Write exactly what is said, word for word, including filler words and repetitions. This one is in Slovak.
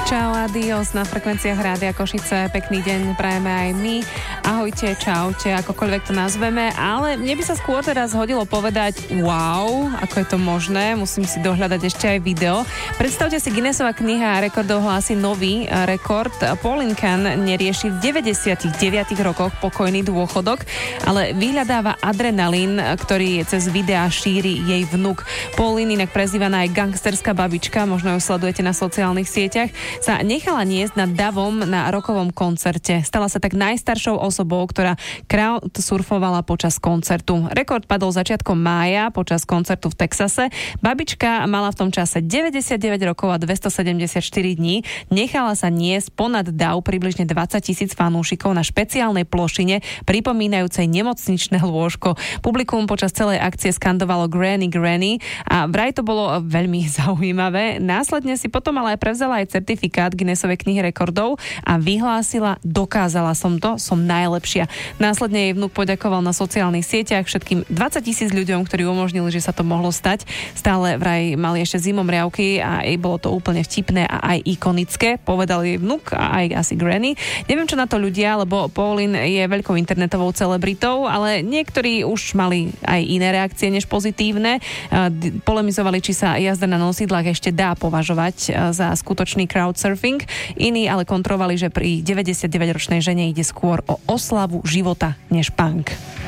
Čau, adios na frekvenciách Rádia Košice. Pekný deň prajeme aj my. Ahojte, čaute, akokoľvek to nazveme. Ale mne by sa skôr teraz hodilo povedať wow, ako je to možné. Musím si dohľadať ešte aj video. Predstavte si, Guinnessova kniha rekordov hlási nový rekord. Pauline Kahn nerieši v deväťdesiatich deviatich rokoch pokojný dôchodok, ale vyhľadáva adrenalín, ktorý cez videá šíri jej vnuk. Pauline, inak prezývaná aj gangsterská babička, možno ju sledujete na sociálnych sieťach, sa nechala niesť nad davom na rokovom koncerte. Stala sa tak najstaršou osobou, ktorá crowd surfovala počas koncertu. Rekord padol začiatkom mája počas koncertu v Texase. Babička mala v tom čase deväťdesiatdeväť rokov a dvestosedemdesiatštyri dní. Nechala sa niesť ponad dav približne dvadsať tisíc fanúšikov na špeciálnej plošine pripomínajúcej nemocničné lôžko. Publikum počas celej akcie skandovalo Granny Granny a vraj to bolo veľmi zaujímavé. Následne si potom ale aj prevzala aj certifikát Guinnessovej knihy rekordov a vyhlásila: dokázala som to, som najlepšia. Následne jej vnuk poďakoval na sociálnych sieťach všetkým dvadsať tisíc ľuďom, ktorí umožnili, že sa to mohlo stať. Stále vraj mali ešte zimomriavky a jej bolo to úplne vtipné a aj ikonické, povedal jej vnuk a aj asi Granny. Neviem, čo na to ľudia, lebo Pauline je veľkou internetovou celebritou, ale niektorí už mali aj iné reakcie než pozitívne. Polemizovali, či sa jazda na nosidlách ešte dá považovať za skutočný crowdsurfing. Iní ale kontrolovali, že pri deväťdesiatdeväťročnej žene ide skôr o oslavu života než punk.